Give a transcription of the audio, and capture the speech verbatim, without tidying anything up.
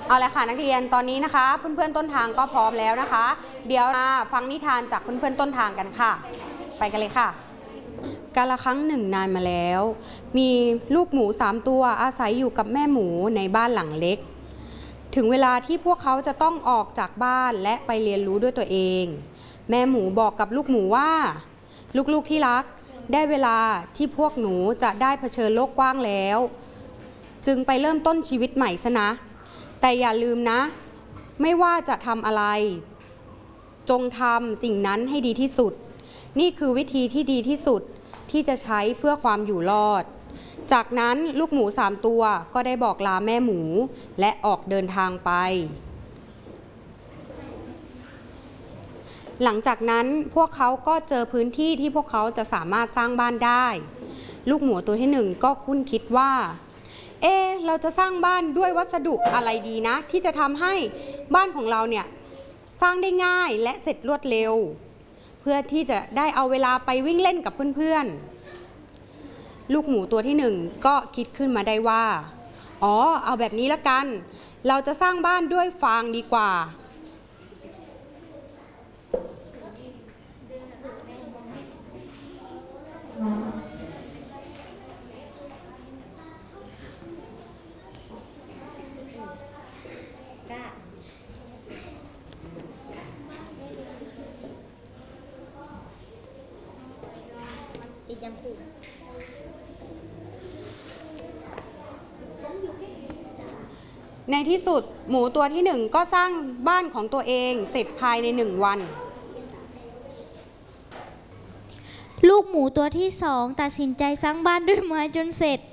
เอาละค่ะนักเรียนตอนนี้นะคะเพื่อนๆต้นทางก็พร้อมแล้วนะคะ เดี๋ยวมาฟังนิทานจากเพื่อนๆต้นทางกันค่ะไปกันเลยค่ะกาลครั้งหนึ่งนานมาแล้วมีลูกหมูสามตัวอาศัยอยู่กับแม่หมูในบ้านหลังเล็กถึงเวลาที่พวกเขาจะต้องออกจากบ้านและไปเรียนรู้ด้วยตัวเองแม่หมูบอกกับลูกหมูว่าลูกๆที่รักได้เวลาที่พวกหนูจะได้เผชิญโลกกว้างแล้วจึงไปเริ่มต้นชีวิตใหม่ซะนะแต่อย่าลืมนะไม่ว่าจะทำอะไรจงทำสิ่งนั้นให้ดีที่สุดนี่คือวิธีที่ดีที่สุดที่จะใช้เพื่อความอยู่รอดจากนั้นลูกหมูสามตัวก็ได้บอกลาแม่หมูและออกเดินทางไปหลังจากนั้นพวกเขาก็เจอพื้นที่ที่พวกเขาจะสามารถสร้างบ้านได้ลูกหมูตัวที่หนึ่งก็คุ้นคิดว่าเอ๊ะเราจะสร้างบ้านด้วยวัสดุอะไรดีนะที่จะทำให้บ้านของเราเนี่ยสร้างได้ง่ายและเสร็จรวดเร็วเพื่อที่จะได้เอาเวลาไปวิ่งเล่นกับเพื่อนๆลูกหมูตัวที่หนึ่งก็คิดขึ้นมาได้ว่าอ๋อเอาแบบนี้ละกันเราจะสร้างบ้านด้วยฟางดีกว่าในที่สุดหมูตัวที่หนึ่งก็สร้างบ้านของตัวเองเสร็จภายในหนึ่งวันลูกหมูตัวที่สองตัดสินใจสร้างบ้านด้วยไม้จนเสร็จ